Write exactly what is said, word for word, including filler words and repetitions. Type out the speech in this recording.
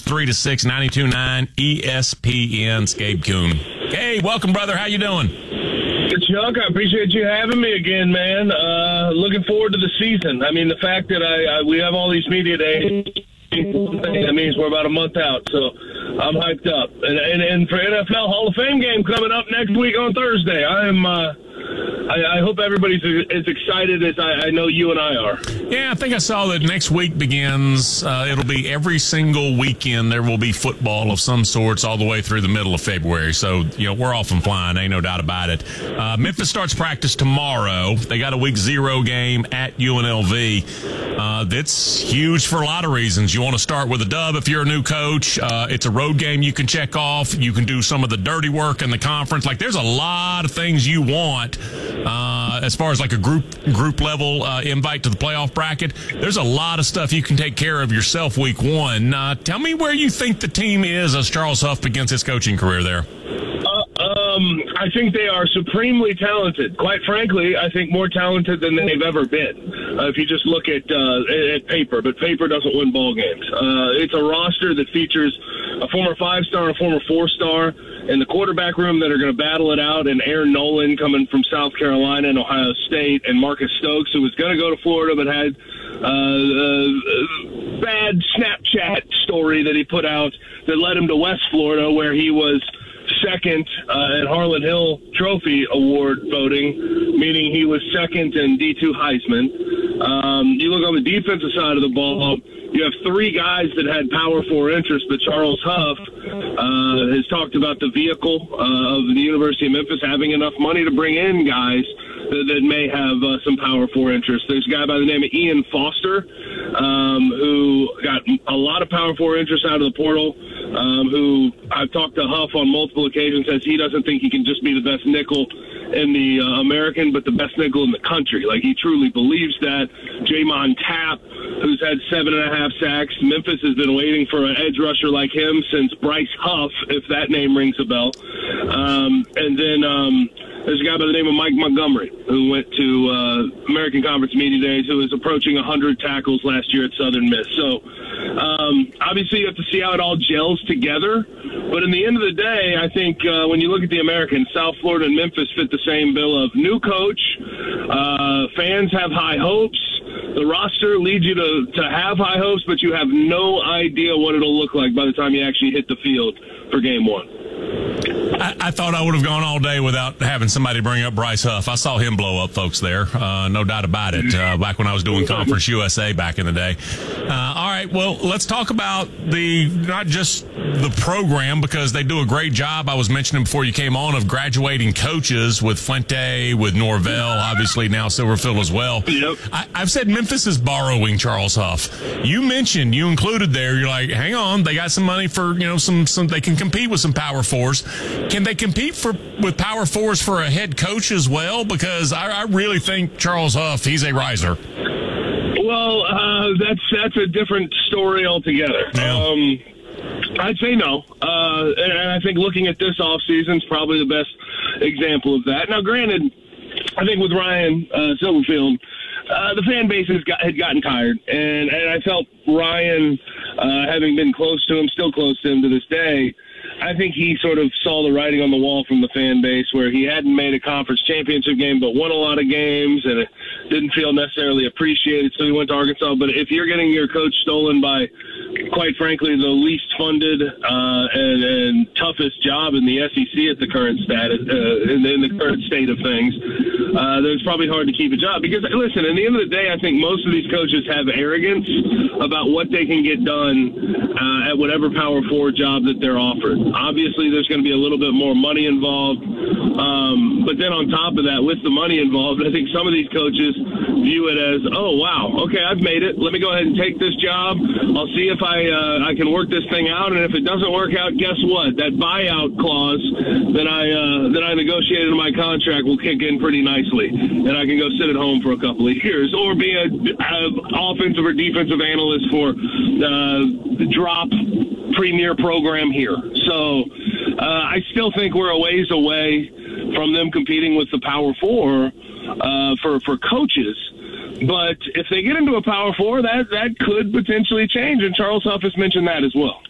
three to six, ninety-two point nine E S P N. Gabe Kuhn. Hey, welcome, brother. How you doing? Chuck, I appreciate you having me again, man. Uh, looking forward to the season. I mean, the fact that I, I we have all these media days, that means we're about a month out, so I'm hyped up. And, and, and for N F L Hall of Fame game coming up next week on Thursday, I am. Uh, I, I hope everybody's as excited as I, I know you and I are. Yeah, I think I saw that next week begins. Uh, it'll be every single weekend there will be football of some sorts all the way through the middle of February. So, you know, we're off and flying. Ain't no doubt about it. Uh, Memphis starts practice tomorrow. They got a week zero game at U N L V. Uh, that's huge for a lot of reasons. You want to start with a dub if you're a new coach. Uh, it's a road game you can check off. You can do some of the dirty work in the conference. Like, there's a lot of things you want uh, as far as like a group group level uh, invite to the playoff bracket. There's a lot of stuff you can take care of yourself week one. Uh, tell me where you think the team is as Charles Huff begins his coaching career there. Uh, um, I think they are supremely talented. Quite frankly, I think more talented than they've ever been. Uh, if you just look at uh, at paper, but paper doesn't win ball games. Uh, it's a roster that features a former five-star and a former four-star in the quarterback room that are going to battle it out, and Aaron Nolan coming from South Carolina and Ohio State, and Marcus Stokes, who was going to go to Florida but had uh, a bad Snapchat story that he put out that led him to West Florida, where he was second uh, at Harlan Hill Trophy Award voting, meaning he was second in D two Heisman. Um, you look on the defensive side of the ball, you have three guys that had Power Four interest, but Charles Huff uh, has talked about the vehicle uh, of the University of Memphis having enough money to bring in guys that, that may have uh, some Power Four interest. There's a guy by the name of Ian Foster um, who got a lot of Power Four interest out of the portal, um, who I've talked to Huff on multiple occasions, says he doesn't think he can just be the best nickel in the uh, American, but the best nickel in the country. Like, he truly believes that. Jamon Tapp, who's had seven and a half sacks. Memphis has been waiting for an edge rusher like him since Bryce Huff, if that name rings a bell. Um, and then um, there's a guy by the name of Mike Montgomery, who went to uh, American Conference Media Days, who was approaching one hundred tackles last year at Southern Miss. So, um, obviously, you have to see how it all gels together. But in the end of the day, I think uh, when you look at the Americans, South Florida and Memphis fit the same bill of new coach. Uh, fans have high hopes. The roster leads you to, to have high hopes, but you have no idea what it'll look like by the time you actually hit the field for game one. I, I thought I would have gone all day without having somebody bring up Bryce Huff. I saw him blow up folks there, uh, no doubt about it, uh, back when I was doing Conference U S A back in the day. Uh, all right, well, let's talk about the not just the program, because they do a great job. I was mentioning before you came on of graduating coaches with Fuente, with Norvell, obviously now Silverfield as well. Yep. I, I've said Memphis is borrowing Charles Huff. You mentioned, you included there, you're like, hang on, they got some money for, you know, some, some they can compete with some Power Fours. Can they compete for with Power Fours for a head coach as well? Because I, I really think Charles Huff, he's a riser. Well, uh, that's that's a different story altogether. Yeah. Um, I'd say no. Uh, and, and I think looking at this offseason is probably the best example of that. Now, granted, I think with Ryan uh, Silverfield, uh, the fan base has got, had gotten tired. And, and I felt Ryan, uh, having been close to him, still close to him to this day, I think he sort of saw the writing on the wall from the fan base, where he hadn't made a conference championship game but won a lot of games, and it didn't feel necessarily appreciated, so he went to Arkansas. But if you're getting your coach stolen by, quite frankly, the least funded uh, and, and toughest job in the S E C at the current status, uh, in, in the current state of things, uh, then it's probably hard to keep a job. Because, listen, at the end of the day, I think most of these coaches have arrogance about what they can get done uh, at whatever Power Four job that they're offered. Obviously, there's going to be a little bit more money involved. Um, but then on top of that, with the money involved, I think some of these coaches view it as, oh, wow, okay, I've made it. Let me go ahead and take this job. I'll see if I uh, I can work this thing out. And if it doesn't work out, guess what? That buyout clause that I uh, that I negotiated in my contract will kick in pretty nicely. And I can go sit at home for a couple of years or be a, a offensive or defensive analyst for uh, the drop premier program here. So uh, I still think we're a ways away from them competing with the Power Four uh, for for coaches. But if they get into a Power Four, that that could potentially change, and Charles Huff has mentioned that as well.